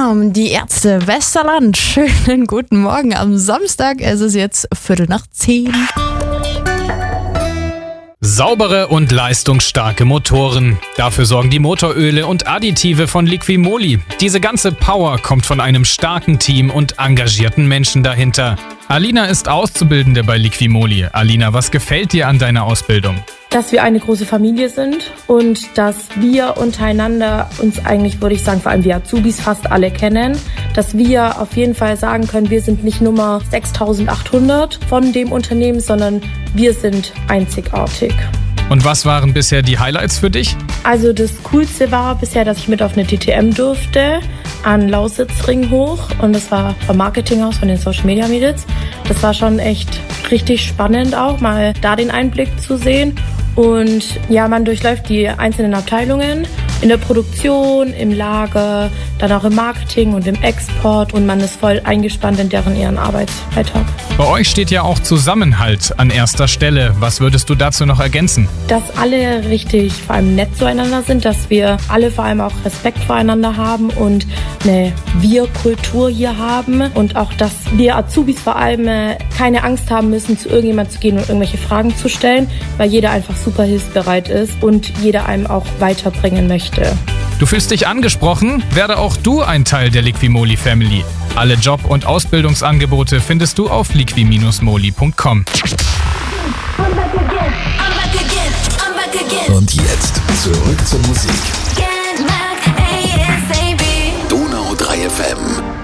Die Ärzte Westerland. Schönen guten Morgen am Samstag. Es ist jetzt 9:15. Saubere und leistungsstarke Motoren. Dafür sorgen die Motoröle und Additive von Liquimoli. Diese ganze Power kommt von einem starken Team und engagierten Menschen dahinter. Alina ist Auszubildende bei Liquimoli. Alina, was gefällt dir an deiner Ausbildung? Dass wir eine große Familie sind und dass wir untereinander uns eigentlich, würde ich sagen, vor allem wir Azubis fast alle kennen, dass wir auf jeden Fall sagen können, wir sind nicht Nummer 6800 von dem Unternehmen, sondern wir sind einzigartig. Und was waren bisher die Highlights für dich? Also das Coolste war bisher, dass ich mit auf eine DTM durfte, an Lausitzring hoch, und das war vom Marketinghaus von den Social Media Mädels. Das war schon echt richtig spannend auch, mal da den Einblick zu sehen. Und ja, man durchläuft die einzelnen Abteilungen in der Produktion, im Lager, dann auch im Marketing und im Export, und man ist voll eingespannt in ihren Arbeitsalltag. Bei euch steht ja auch Zusammenhalt an erster Stelle. Was würdest du dazu noch ergänzen? Dass alle richtig vor allem nett zueinander sind, dass wir alle vor allem auch Respekt voreinander haben und eine Wir-Kultur hier haben, und auch, dass wir Azubis vor allem keine Angst haben müssen, zu irgendjemand zu gehen und irgendwelche Fragen zu stellen, weil jeder einfach super hilfsbereit ist und jeder einem auch weiterbringen möchte. Du fühlst dich angesprochen? Werde auch du ein Teil der Liquimoli Family. Alle Job- und Ausbildungsangebote findest du auf liqui-moli.com. Und jetzt zurück zur Musik. Donau 3 FM.